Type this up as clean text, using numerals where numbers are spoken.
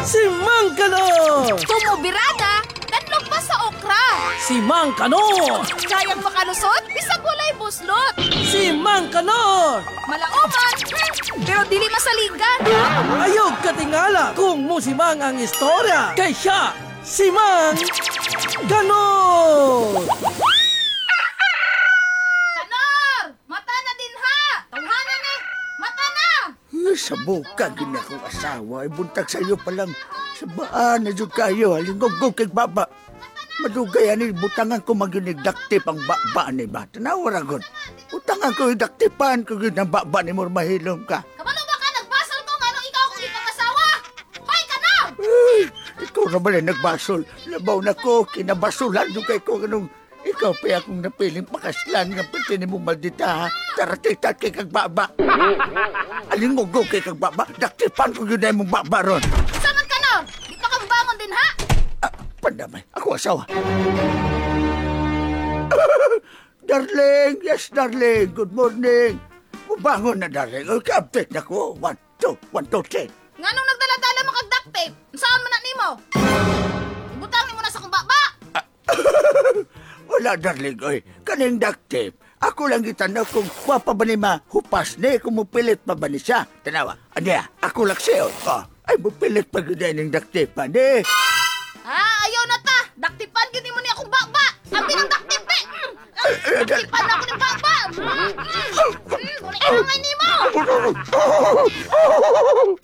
Si Mang Kanor! Tumubirada, kanlog pa sa okra. Si Mang Kanor! Kayang makalusot, bisag walay buslot. Si Mang Kanor! Malaoman, pero dili masaligan. Ayog katingala kung musimang ang istorya. Kay siya, si Mang Kanor! Kanor! Mata na din ha! Tawhanan ni! Mata na! Sa buka, gina kong asawa, ay buntag sa iyo palang sa baan na dyan kayo, halingog-gog kay baba. Madugay ani, butangan ko maginigdaktip ang baba ni ba. Tanawaragon, butangan ko idaktipan ko yun ang baba ni Murmahilom ka. Kabalo ba ka nagbasal ko nga nung ikaw kung ipangasawa? Hoy, Kanor! Ay, ikaw na ba na nagbasol? Labaw na ko, kinabasulan doon kay ko ganung ikaw pa akong napiling pakaslan nga pati ni mo maldita ha. Taratitat kay kag baba. Alingog-gog kay kag baba, daktipan ko yun ay mong baba ron. Saman, Kanor! Di pa ka bangon din ha? Pandamay, ako asawa. Darling, yes darling, good morning. Ubangon na darling, update na ko. 1, 2, 1, 2, 3. Nga nung nagdala-dala mo kag duct tape, saan mo na nimo? Ibutangin mo na sa kong baba. Wala darling, oy. Kaning duct tape. Ako lang itanong kung wapa ba ni mahupas ni, kung mupilit pa ba ni siya. Tanawa, anya, ako lang siya. Oh, ay mupilit pa ganda ng duct tape pa ni. Ayaw na ta. Daktipan gini mo ni akong baba. Ang binang daktip eh. Daktipan na ako ng baba. Kung ikangay nimo.